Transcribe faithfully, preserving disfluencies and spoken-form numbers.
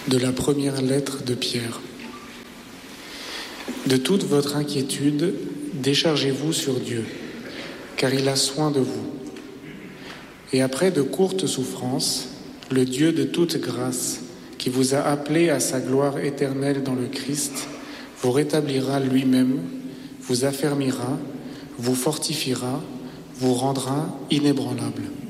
De la première lettre de Pierre. De toute votre inquiétude, déchargez-vous sur Dieu, car il a soin de vous. Et après de courtes souffrances, le Dieu de toute grâce, qui vous a appelé à sa gloire éternelle dans le Christ, vous rétablira lui-même, vous affermira, vous fortifiera, vous rendra inébranlable.